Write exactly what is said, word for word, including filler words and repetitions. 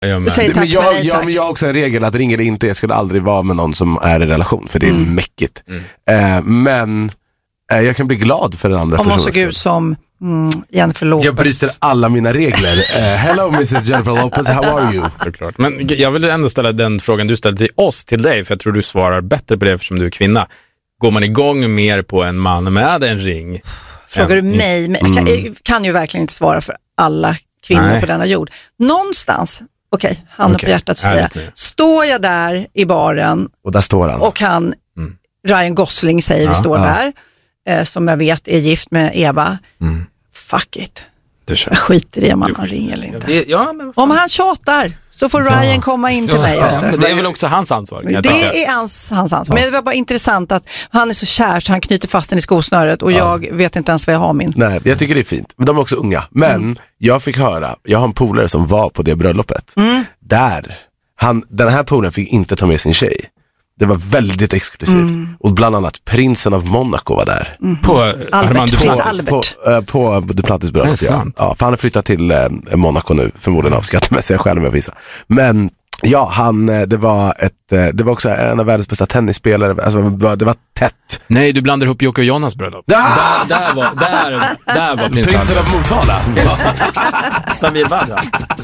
Jag, Du säger tack, men jag, men nej, jag, tack. men jag har också en regel att ringer det inte, jag skulle aldrig vara med någon som är i relation, för det är Mm. mäckigt. Mm. Eh, men eh, jag kan bli glad för den andra Om hon personen. såg ut som mm, Jennifer Lopez. Jag bryter alla mina regler. Eh, hello missus Jennifer Lopez, how are you? Såklart. Men jag vill ändå ställa den frågan du ställde till oss, till dig, för jag tror du svarar bättre på det eftersom du är kvinna. Går man igång mer på en man med en ring? Frågar än, du mig? Men jag kan, jag kan ju verkligen inte svara för alla kvinnor Nej. på denna jord. Någonstans, okej, okay, handen Okej, på hjärtat Sofia. härligt nu. Står jag där i baren Och där står han. och han, Mm. Ryan Gosling säger Ja, vi står ja. där, eh, som jag vet är gift med Eva. Mm. Fuck it. Du kör. Jag skiter i om han ringer eller inte. Det, ja, men vad fan. Om han tjatar så får Ryan komma in till mig. Ja, vet du. men det är väl också hans ansvar. Jag tänker. Det är hans, hans ansvar. Men det var bara intressant att han är så kär så han knyter fast den i skosnöret och jag vet inte ens vad jag har min. Nej, jag tycker det är fint. Men de är också unga. Men Mm. jag fick höra, jag har en polare som var på det bröllopet. Mm. Där, han, den här polaren fick inte ta med sin tjej. Det var väldigt exklusivt. Mm. Och bland annat prinsen av Monaco var där. På Albert, Armand prins Duplantis. Albert. På, eh, på Duplantis bröllop. Det är Ja. sant. Ja, för han har flyttat till eh, Monaco nu, förmodligen av skattemässiga skäl om jag visar. Men ja, han, eh, det var ett, eh, det var också en av världens bästa tennisspelare. Alltså, det var, det var tätt. Nej, du blandar ihop Jocke och Jonas bröllop. Ah! Där, där, var, där, där var prins Prinsen Albert. av Motala. Samir Badran.